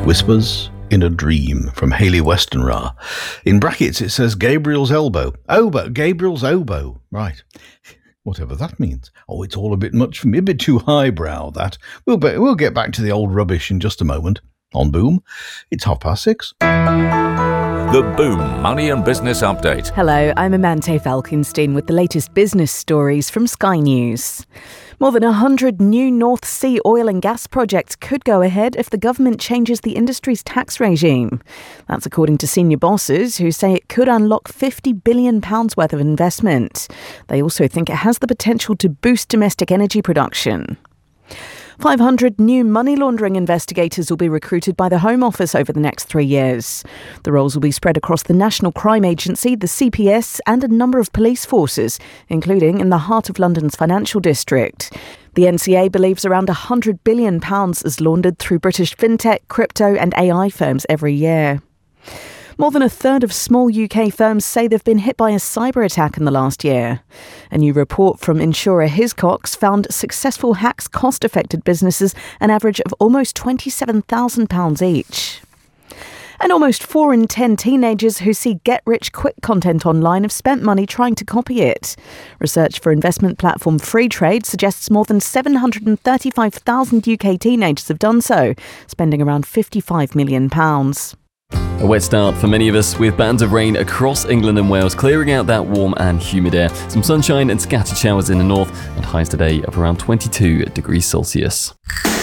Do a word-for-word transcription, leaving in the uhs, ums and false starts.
Whispers in a Dream from Hayley Westenra. In brackets it says Gabriel's elbow. Oboe, Gabriel's oboe. Right. Whatever that means. Oh, it's all a bit much for me, a bit too highbrow, that. We'll, be, we'll get back to the old rubbish in just a moment. On Boom, it's half past six. The Boom Money and Business Update. Hello, I'm Amante Falkenstein with the latest business stories from Sky News. More than one hundred new North Sea oil and gas projects could go ahead if the government changes the industry's tax regime. That's according to senior bosses who say it could unlock fifty billion pounds worth of investment. They also think it has the potential to boost domestic energy production. five hundred new money laundering investigators will be recruited by the Home Office over the next three years. The roles will be spread across the National Crime Agency, the C P S and a number of police forces, including in the heart of London's financial district. The N C A believes around one hundred billion pounds is laundered through British fintech, crypto and A I firms every year. More than a third of small U K firms say they've been hit by a cyber attack in the last year. A new report from insurer Hiscox found successful hacks cost-affected businesses an average of almost twenty-seven thousand pounds each. And almost four in ten teenagers who see get-rich-quick content online have spent money trying to copy it. Research for investment platform Freetrade suggests more than seven hundred thirty-five thousand U K teenagers have done so, spending around fifty-five million pounds. A wet start for many of us, with bands of rain across England and Wales clearing out that warm and humid air. Some sunshine and scattered showers in the north, and highs today of around twenty-two degrees Celsius.